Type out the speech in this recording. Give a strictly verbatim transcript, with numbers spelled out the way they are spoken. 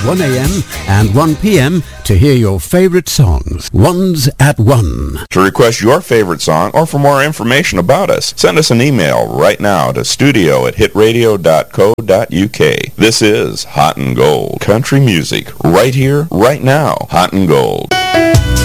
one a m and one p m to hear your favorite songs. One's at one. To request your favorite song or for more information about us, send us an email right now to studio at hit radio dot co dot u k. This is Hot and Gold. Country music right here, right now. Hot and Gold.